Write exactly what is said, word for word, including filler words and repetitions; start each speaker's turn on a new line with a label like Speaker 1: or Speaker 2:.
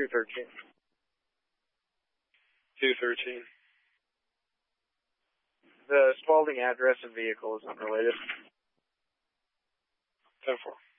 Speaker 1: two thirteen.
Speaker 2: two thirteen.
Speaker 1: The Spalding address and vehicle is unrelated.
Speaker 2: ten four.